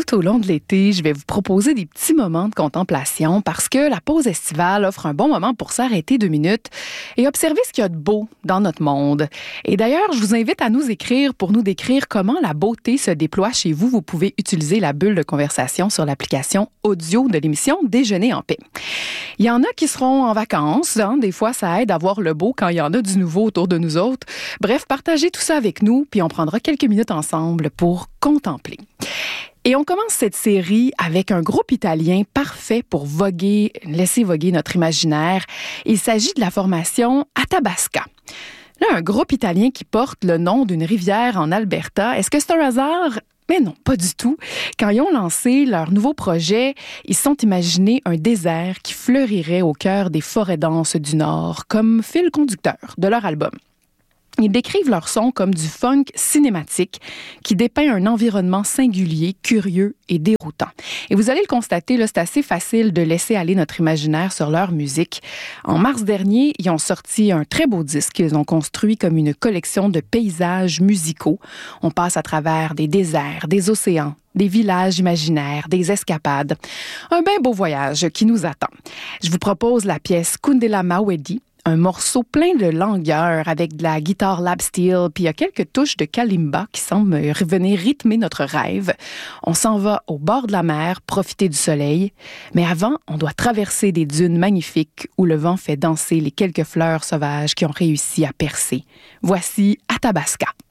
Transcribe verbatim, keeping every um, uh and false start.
tout au long de l'été, je vais vous proposer des petits moments de contemplation parce que la pause estivale offre un bon moment pour s'arrêter deux minutes et observer ce qu'il y a de beau dans notre monde. Et d'ailleurs, je vous invite à nous écrire pour nous décrire comment la beauté se déploie chez vous. Vous pouvez utiliser la bulle de conversation sur l'application audio de l'émission Déjeuner en paix. Il y en a qui seront en vacances. Hein? Des fois, ça aide à voir le beau quand il y en a du nouveau autour de nous autres. Bref, partagez tout ça avec nous, puis on prendra quelques minutes ensemble pour contempler. Et on commence cette série avec un groupe italien parfait pour voguer, laisser voguer notre imaginaire. Il s'agit de la formation Athabasca. Là, un groupe italien qui porte le nom d'une rivière en Alberta. Est-ce que c'est un hasard? Mais non, pas du tout. Quand ils ont lancé leur nouveau projet, ils se sont imaginés un désert qui fleurirait au cœur des forêts denses du Nord, comme fil conducteur de leur album. Ils décrivent leur son comme du funk cinématique qui dépeint un environnement singulier, curieux et déroutant. Et vous allez le constater, là, c'est assez facile de laisser aller notre imaginaire sur leur musique. En mars dernier, ils ont sorti un très beau disque qu'ils ont construit comme une collection de paysages musicaux. On passe à travers des déserts, des océans, des villages imaginaires, des escapades. Un bien beau voyage qui nous attend. Je vous propose la pièce Kundela Mawedi, un morceau plein de langueur avec de la guitare lap steel, puis il y a quelques touches de kalimba qui semblent venir rythmer notre rêve. On s'en va au bord de la mer, profiter du soleil, mais avant, on doit traverser des dunes magnifiques où le vent fait danser les quelques fleurs sauvages qui ont réussi à percer. Voici Athabasca.